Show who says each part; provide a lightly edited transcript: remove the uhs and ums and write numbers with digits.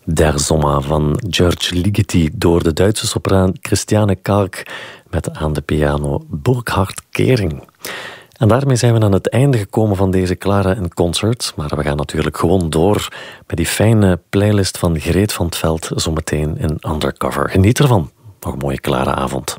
Speaker 1: Der Sommer van George Ligeti door de Duitse sopraan Christiane Karg met aan de piano Burkhard Kering. En daarmee zijn we aan het einde gekomen van deze Clara in Concert. Maar we gaan natuurlijk gewoon door met die fijne playlist van Greet van 't Veld zometeen in Undercover. Geniet ervan. Nog een mooie klare avond.